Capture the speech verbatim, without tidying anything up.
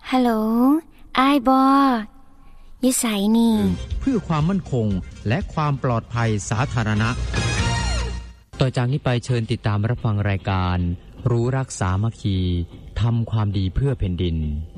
ฮัลโหลอ้ายบอยิสัยนี่เพื่อความมั่นคงและความปลอดภัยสาธารณะต่อจากนี้ไปเชิญติดตามรับฟังรายการรู้รักสามัคคีทำความดีเพื่อแผ่นดิน